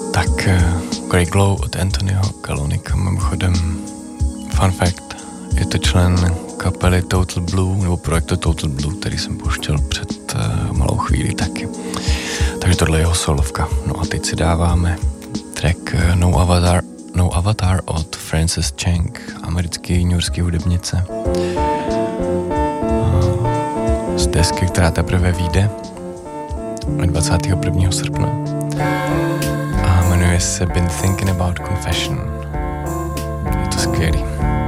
Tak Grey Glow od Anthonyho Kalonika, mimochodem fun fact, je to člen kapely Total Blue, nebo projektu Total Blue, který jsem pouštěl před malou chvíli taky. Takže tohle je jeho solovka. No a teď si dáváme track No Avatar od Frances Chang, americké newyorské hudebnice. Z desky, která teprve vyjde 21. srpna. A jmenuje se Been Thinking About Confession. Je to skvělý.